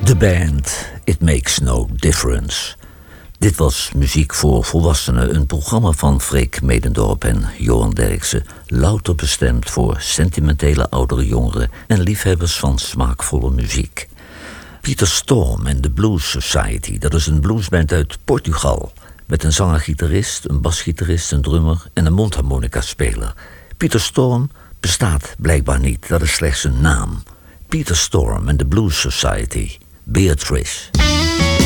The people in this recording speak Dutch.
The band It Makes No Difference. Dit was Muziek voor Volwassenen, een programma van Freek Medendorp en Johan Derksen, louter bestemd voor sentimentele oudere jongeren en liefhebbers van smaakvolle muziek. Peter Storm en The Blues Society, dat is een bluesband uit Portugal, met een zanger-gitarist, een basgitarist, een drummer en een mondharmonica-speler. Peter Storm bestaat blijkbaar niet, dat is slechts een naam. Peter Storm en The Blues Society. Beatrice.